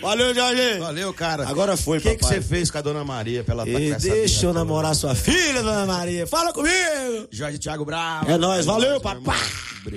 Valeu, Jorge. Valeu, cara. Agora foi, papai. O que você fez com a dona Maria pra ela estar com essa deixa eu namorar sua filha, dona Maria. Fala comigo. Jorge Thiago Bravo. É nóis, valeu, papai.